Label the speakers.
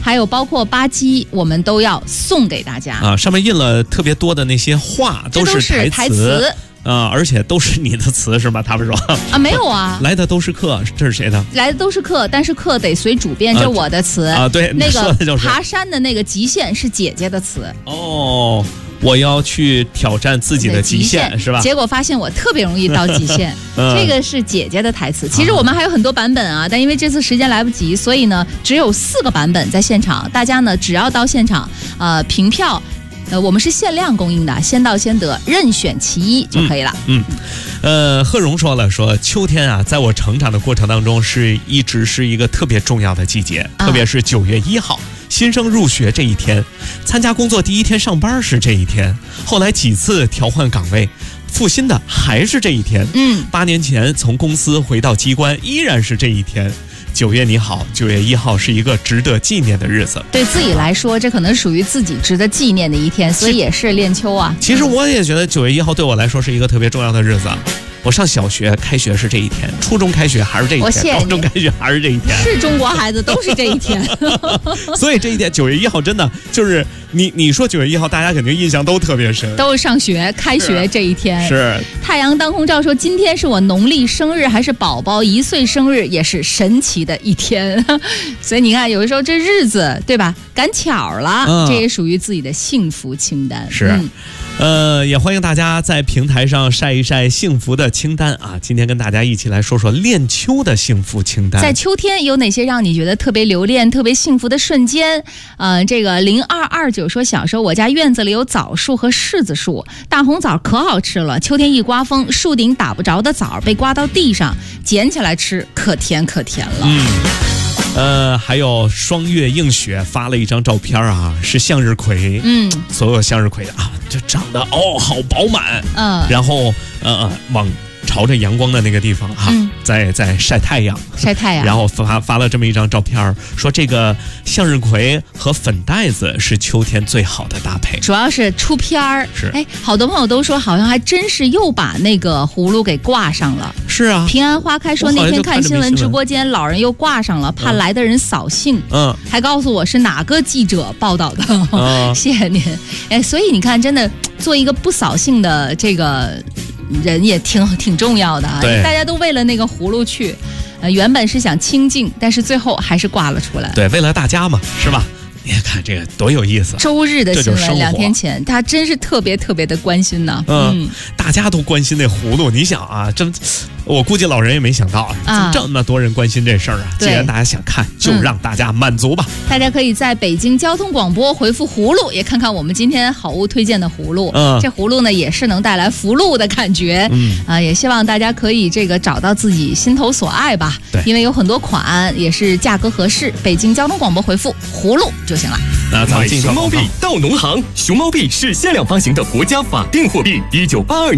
Speaker 1: 还有包括吧唧，我们都要送给大家
Speaker 2: 啊。上面印了特别多的那些话，都是台词。而且都是你的词是吧？他们说
Speaker 1: 啊，没有啊，
Speaker 2: 来的都是客，这是谁的？
Speaker 1: 来的都是客，但是客得随主编，这是我的词
Speaker 2: 啊。对，
Speaker 1: 那个爬山的那个极限是姐姐的词。
Speaker 2: 哦，我要去挑战自己的极限是吧？
Speaker 1: 结果发现我特别容易到极限，这个是姐姐的台词。其实我们还有很多版本啊，但因为这次时间来不及，所以呢，只有4个版本在现场。大家呢，只要到现场凭票。我们是限量供应的，先到先得，任选其一就可以了。
Speaker 2: 贺荣说了，说秋天啊，在我成长的过程当中一直是一个特别重要的季节，特别是9月1号，新生入学这一天，参加工作第一天上班是这一天，后来几次调换岗位，复薪的还是这一天。8年前从公司回到机关，依然是这一天。9月你好，9月1号是一个值得纪念的日子。对
Speaker 1: 自己来说，这可能属于自己值得纪念的一天，所以也是恋秋啊。
Speaker 2: 其实我也觉得9月1号对我来说是一个特别重要的日子。我上小学开学是这一天，初中开学还是这一天，高中开学还是这一天。
Speaker 1: 是中国孩子都是这一天。
Speaker 2: 所以这一天9月1号真的就是你说9月1号，大家肯定印象都特别深，
Speaker 1: 都是上学开学这一天。
Speaker 2: 是
Speaker 1: 太阳当空照说，今天是我农历生日，还是宝宝1岁生日，也是神奇的一天。所以你看，有的时候这日子对吧，赶巧了，这也属于自己的幸福清单。
Speaker 2: 是。也欢迎大家在平台上晒一晒幸福的清单啊！今天跟大家一起来说说恋秋的幸福清单。
Speaker 1: 在秋天有哪些让你觉得特别留恋、特别幸福的瞬间？这个0229说，小时候我家院子里有枣树和柿子树，大红枣可好吃了。秋天一刮风，树顶打不着的枣被刮到地上，捡起来吃，可甜可甜了。
Speaker 2: 还有双月映雪发了一张照片啊，是向日葵，所有向日葵啊，就长得好饱满，然后往朝着阳光的那个地方哈，在晒太阳，然后发了这么一张照片，说这个向日葵和粉袋子是秋天最好的搭配，
Speaker 1: 主要是出片儿。
Speaker 2: 是，
Speaker 1: 好多朋友都说，好像还真是又把那个葫芦给挂上了。
Speaker 2: 是啊，
Speaker 1: 平安花开说那天看新闻直播间，老人又挂上了，怕来的人扫兴。还告诉我是哪个记者报道的。谢谢您。所以你看，真的做一个不扫兴的这个人也挺重要的啊！大家都为了那个葫芦去，原本是想清静，但是最后还是挂了出来。
Speaker 2: 对，为了大家嘛，是吧？你看这个多有意思！
Speaker 1: 周日的新闻2天前，他真是特别特别的关心呢。
Speaker 2: 大家都关心那葫芦，你想啊，我估计老人也没想到这么多人关心这事儿啊！既然大家想看，就让大家满足吧。
Speaker 1: 大家可以在北京交通广播回复葫芦，也看看我们今天好物推荐的葫芦。这葫芦呢也是能带来福禄的感觉。也希望大家可以找到自己心头所爱吧。
Speaker 2: 对，
Speaker 1: 因为有很多款也是价格合适。北京交通广播回复葫芦就行了。
Speaker 3: 买熊猫币到农行，熊猫币是限量发行的国家法定货币。1982